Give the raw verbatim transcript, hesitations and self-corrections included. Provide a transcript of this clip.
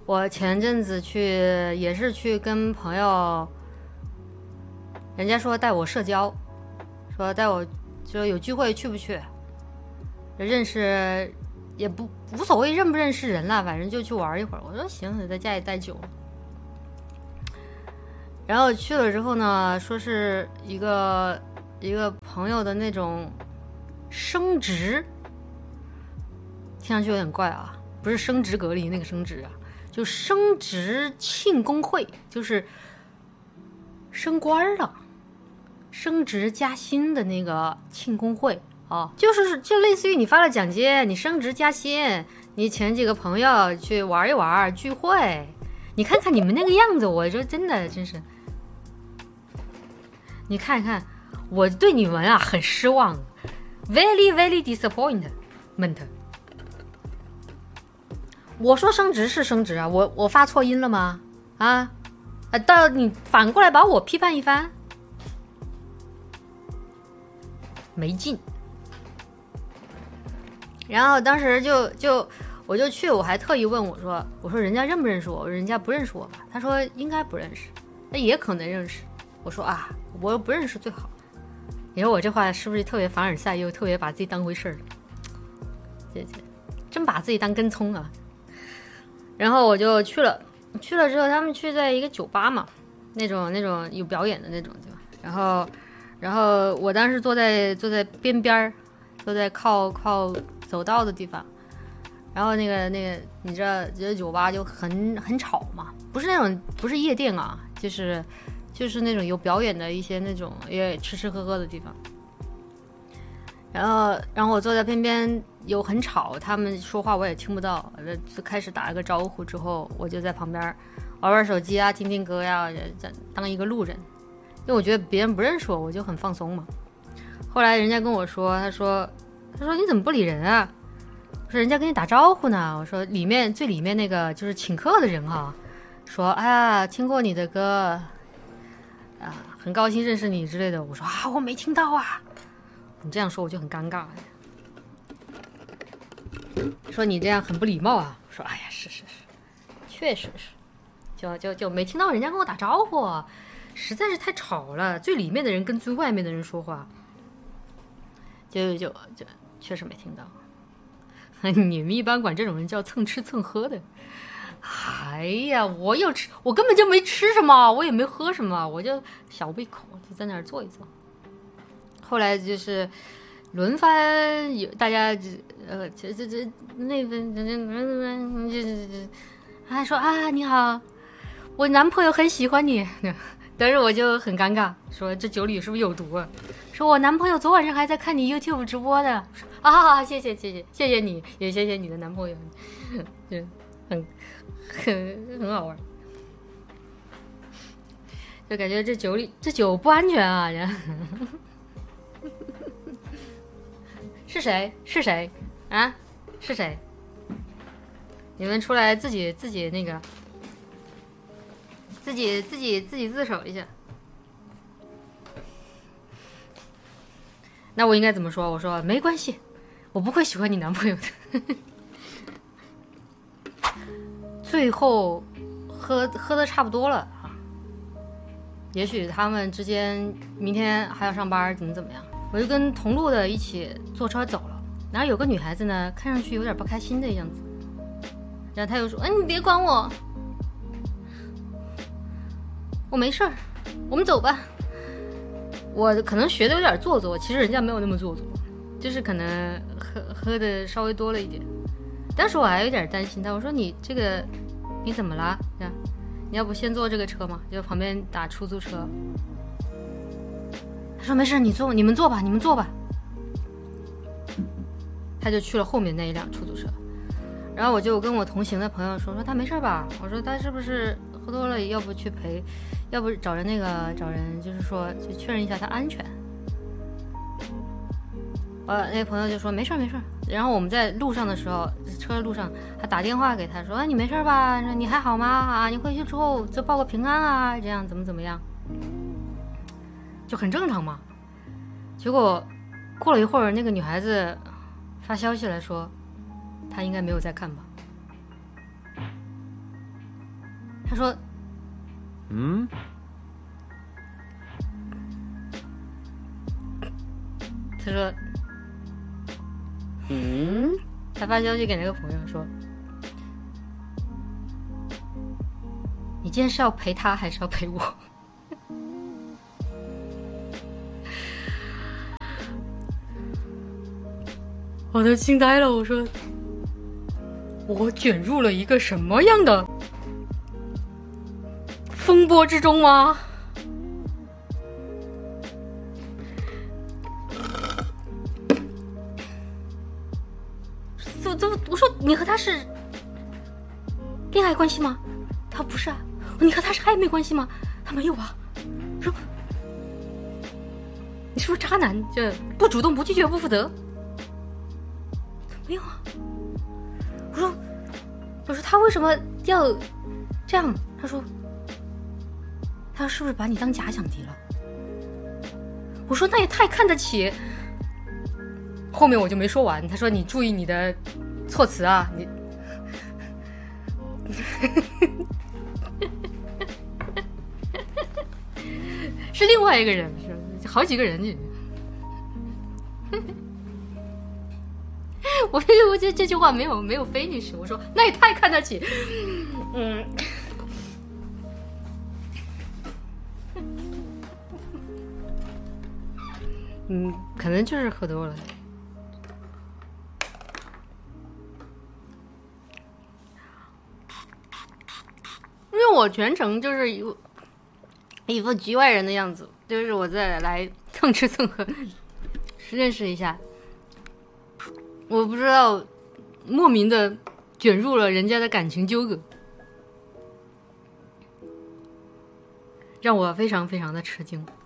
我前阵子去也是去跟朋友，人家说带我社交，说带我说有聚会去不去，认识也不无所谓认不认识人了，反正就去玩一会儿。我说行，在家里待久了。然后去了之后呢，说是一个一个朋友的那种升职，听上去有点怪啊，不是升职隔离那个升职啊，就升职庆功会，就是升官了，升职加薪的那个庆功会啊，就是就类似于你发了奖金，你升职加薪，你请几个朋友去玩一玩聚会。你看看你们那个样子，我说真的真是，你看一看，我对你们啊很失望 ，very very disappointment。我说升职是升职啊，我我发错音了吗？啊，到你反过来把我批判一番，没劲。然后当时就就我就去，我还特意问我说，我说人家认不认识我？人家不认识我吧？他说应该不认识，那也可能认识。我说啊，我又不认识最好。你说我这话是不是特别凡尔赛，又特别把自己当回事儿？这这真把自己当跟葱啊！然后我就去了，去了之后他们去在一个酒吧嘛，那种那种有表演的那种，对吧？然后，然后我当时坐在坐在边边，坐在靠靠走道的地方。然后那个那个，你知道，这酒吧就很很吵嘛，不是那种不是夜店啊，就是就是那种有表演的一些那种也吃吃喝喝的地方。然后，然后我坐在边边，有很吵，他们说话我也听不到。就开始打了个招呼之后，我就在旁边玩玩手机啊，听听歌呀、啊，当一个路人。因为我觉得别人不认识我，我就很放松嘛。后来人家跟我说，他说，他说你怎么不理人啊？我说人家跟你打招呼呢。我说里面最里面那个就是请客的人啊，说哎呀，听过你的歌，啊，很高兴认识你之类的。我说啊，我没听到啊。你这样说我就很尴尬，说你这样很不礼貌啊。我说哎呀，是是是，确实是，就就就没听到人家跟我打招呼，实在是太吵了。最里面的人跟最外面的人说话，就就就确实没听到。你们一般管这种人叫蹭吃蹭喝的。哎呀，我有吃，我根本就没吃什么，我也没喝什么，我就小胃口，就在那儿坐一坐。后来就是轮番有大家呃这这这那边这这这还说啊你好，我男朋友很喜欢你，但是我就很尴尬，说这酒里是不是有毒啊？说我男朋友昨晚上还在看你 YouTube 直播的。啊，谢谢谢谢谢谢你，也谢谢你的男朋友，就很很很好玩，就感觉这酒里这酒不安全啊！是谁？是谁？啊？是谁？你们出来自己自己那个，自己自己自己自首一下。那我应该怎么说？我说没关系，我不会喜欢你男朋友的。最后喝喝的差不多了啊，也许他们之间明天还要上班，怎么怎么样。我就跟同路的一起坐车走了，然后有个女孩子呢，看上去有点不开心的样子，然后她又说：“哎，你别管我，我没事儿，我们走吧。”我可能学的有点做作，其实人家没有那么做作，就是可能喝喝的稍微多了一点。当时我还有点担心他，我说：“你这个你怎么了？你要不先坐这个车吗？就旁边打出租车。”他说没事，你坐，你们坐吧，你们坐吧。他就去了后面那一辆出租车，然后我就跟我同行的朋友说说他没事吧？我说他是不是喝多了？要不去陪，要不找人那个找人，就是说去确认一下他安全。呃，那个朋友就说没事没事。然后我们在路上的时候，车路上还打电话给他说：“哎，你没事吧？你还好吗？啊，你回去之后就报个平安啊，这样怎么怎么样。”就很正常嘛。结果过了一会儿，那个女孩子发消息来说，她应该没有在看吧。 他说， 嗯， 他说，嗯，他发消息给那个朋友说，你今天是要陪他还是要陪我？我都惊呆了，我说我卷入了一个什么样的风波之中吗？怎怎我说你和他是恋爱关系吗？他不是啊。你和他是暧昧关系吗？他没有啊。说你是不是渣男？这不主动不拒绝不负责？没有啊。我说我说他为什么要这样？他说他是不是把你当假想敌了？我说那也太看得起。后面我就没说完，他说你注意你的措辞啊，你是另外一个人，是好几个人。我我觉得这句话没有没有非你是，我说那也太看得起。嗯，嗯，可能就是喝多了。因为我全程就是一一副局外人的样子，就是我再来蹭吃蹭喝认识一下。我不知道莫名的卷入了人家的感情纠葛，让我非常非常的吃惊。